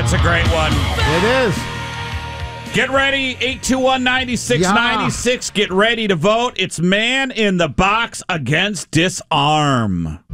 That's a great one. It is. Get ready, 821-9696. Get ready to vote. It's Man in the Box against Disarm.